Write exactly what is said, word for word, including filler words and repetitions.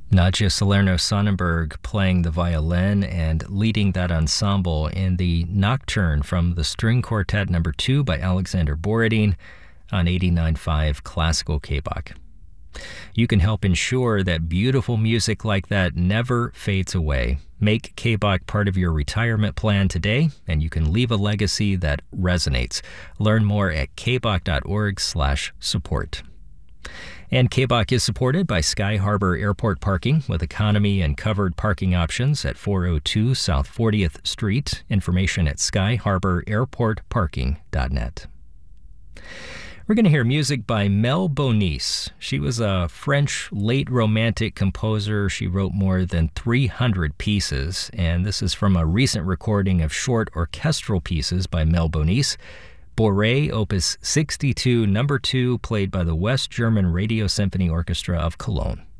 Nadja Salerno-Sonnenberg playing the violin and leading that ensemble in the Nocturne from the String Quartet number two by Alexander Borodin on eighty-nine point five Classical K B O C. You can help ensure that beautiful music like that never fades away. Make K B O C part of your retirement plan today, and you can leave a legacy that resonates. Learn more at kboc.org slash support. And K B O C is supported by Sky Harbor Airport Parking with economy and covered parking options at four oh two South fortieth Street. Information at sky harbor airport parking dot net. We're going to hear music by Mel Bonis. She was a French late romantic composer. She wrote more than three hundred pieces, and this is from a recent recording of short orchestral pieces by Mel Bonis. Bourrée, Opus sixty-two, number two, played by the West German Radio Symphony Orchestra of Cologne.